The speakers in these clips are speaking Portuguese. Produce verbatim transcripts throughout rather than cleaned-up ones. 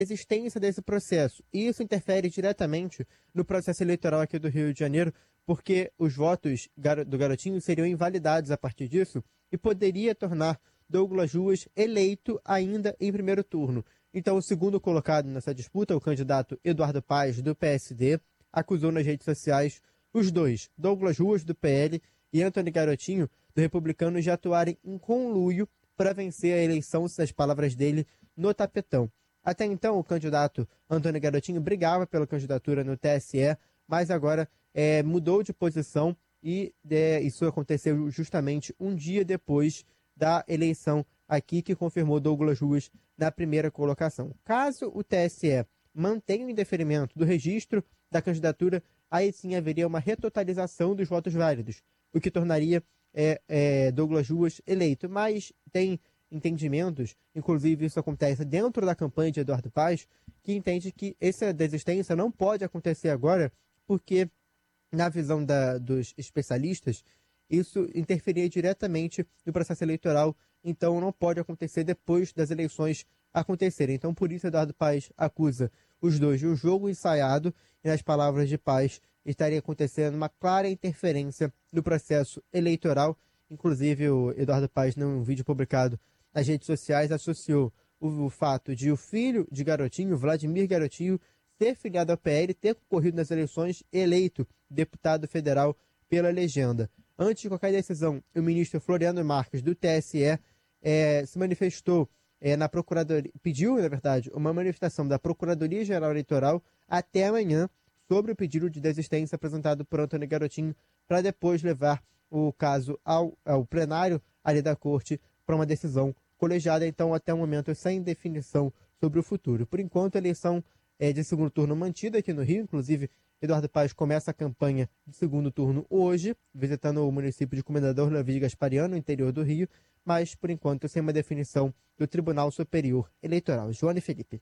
existência desse processo. E isso interfere diretamente no processo eleitoral aqui do Rio de Janeiro, porque os votos do Garotinho seriam invalidados a partir disso e poderia tornar Douglas Ruas eleito ainda em primeiro turno. Então, o segundo colocado nessa disputa, o candidato Eduardo Paes, do P S D, acusou nas redes sociais os dois, Douglas Ruas, do P L, e Antony Garotinho, do Republicano, de atuarem em conluio para vencer a eleição, das palavras dele, no tapetão. Até então, o candidato Antony Garotinho brigava pela candidatura no T S E, mas agora é, mudou de posição e é, isso aconteceu justamente um dia depois da eleição aqui, que confirmou Douglas Ruas na primeira colocação. Caso o T S E mantenha o indeferimento do registro da candidatura, aí sim haveria uma retotalização dos votos válidos, o que tornaria é, é, Douglas Ruas eleito. Mas tem entendimentos, inclusive isso acontece dentro da campanha de Eduardo Paes, que entende que essa desistência não pode acontecer agora, porque, na visão da, dos especialistas, isso interferia diretamente no processo eleitoral, então não pode acontecer depois das eleições acontecerem. Então, por isso, Eduardo Paes acusa os dois de um jogo ensaiado, e, nas palavras de Paes, estaria acontecendo uma clara interferência no processo eleitoral. Inclusive, o Eduardo Paes, num vídeo publicado nas redes sociais, associou o, o fato de o filho de Garotinho, Vladimir Garotinho, ser filiado ao P L, ter concorrido nas eleições, eleito deputado federal pela legenda. Antes de qualquer decisão, o ministro Floriano Marques, do T S E, é, se manifestou é, na Procuradoria, pediu, na verdade, uma manifestação da Procuradoria-Geral Eleitoral até amanhã sobre o pedido de desistência apresentado por Antony Garotinho, para depois levar o caso ao, ao plenário ali da Corte para uma decisão colegiada. Então, até o momento, sem definição sobre o futuro. Por enquanto, a eleição é de segundo turno mantida aqui no Rio. Inclusive, Eduardo Paes começa a campanha de segundo turno hoje, visitando o município de Comendador Levi Gaspariano, no interior do Rio, mas, por enquanto, sem uma definição do Tribunal Superior Eleitoral. Joana e Felipe.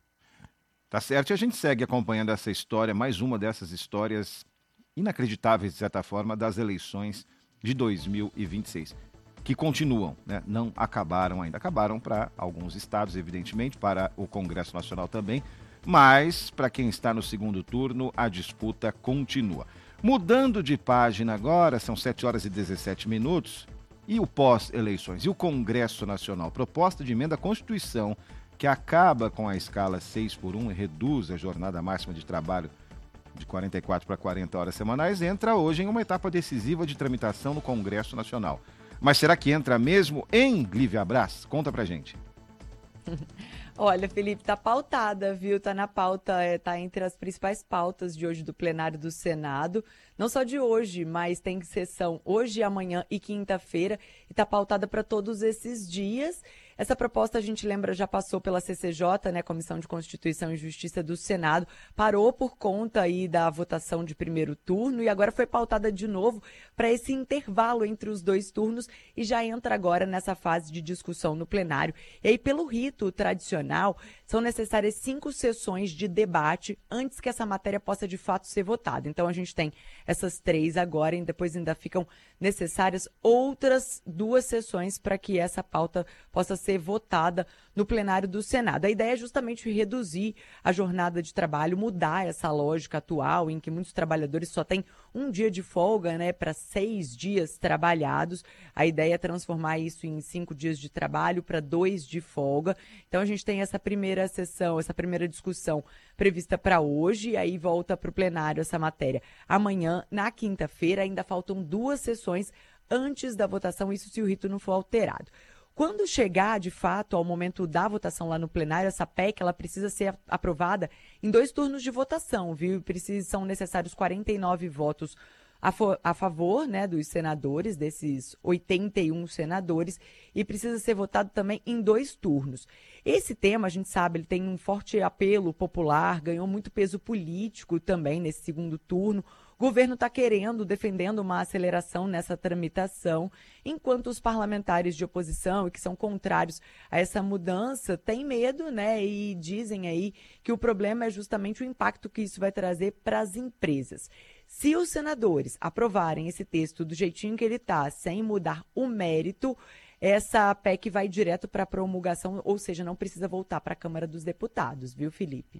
Tá certo, e a gente segue acompanhando essa história, mais uma dessas histórias inacreditáveis, de certa forma, das eleições de dois mil e vinte e seis, que continuam, né? Não acabaram ainda. Acabaram para alguns estados, evidentemente, para o Congresso Nacional também, mas para quem está no segundo turno, a disputa continua. Mudando de página agora, são sete horas e dezessete minutos, e o pós-eleições, e o Congresso Nacional, proposta de emenda à Constituição, que acaba com a escala seis por um e reduz a jornada máxima de trabalho de quarenta e quatro para quarenta horas semanais, entra hoje em uma etapa decisiva de tramitação no Congresso Nacional. Mas será que entra mesmo em Lívia Braz? Conta pra gente. Olha, Felipe, tá pautada, viu? Tá na pauta, é, tá entre as principais pautas de hoje do plenário do Senado. Não só de hoje, mas tem sessão hoje, amanhã e quinta-feira. E tá pautada para todos esses dias. Essa proposta, a gente lembra, já passou pela C C J, né, Comissão de Constituição e Justiça do Senado, parou por conta aí da votação de primeiro turno e agora foi pautada de novo para esse intervalo entre os dois turnos e já entra agora nessa fase de discussão no plenário. E aí, pelo rito tradicional, são necessárias cinco sessões de debate antes que essa matéria possa de fato ser votada. Então, a gente tem essas três agora e depois ainda ficam necessárias outras duas sessões para que essa pauta possa ser votada no plenário do Senado. A ideia é justamente reduzir a jornada de trabalho, mudar essa lógica atual em que muitos trabalhadores só têm um dia de folga, né, para seis dias trabalhados. A ideia é transformar isso em cinco dias de trabalho para dois de folga. Então a gente tem essa primeira sessão, essa primeira discussão prevista para hoje, e aí volta para o plenário essa matéria amanhã. Na quinta-feira ainda faltam duas sessões antes da votação, isso se o rito não for alterado. Quando chegar, de fato, ao momento da votação lá no plenário, essa P E C ela precisa ser aprovada em dois turnos de votação, viu? Precisa, são necessários quarenta e nove votos a, a favor, né, dos senadores, desses oitenta e um senadores, e precisa ser votado também em dois turnos. Esse tema, a gente sabe, ele tem um forte apelo popular, ganhou muito peso político também nesse segundo turno. O governo está querendo, defendendo uma aceleração nessa tramitação, enquanto os parlamentares de oposição e que são contrários a essa mudança têm medo, né? E dizem aí que o problema é justamente o impacto que isso vai trazer para as empresas. Se os senadores aprovarem esse texto do jeitinho que ele está, sem mudar o mérito, essa P E C vai direto para promulgação, ou seja, não precisa voltar para a Câmara dos Deputados, viu, Felipe?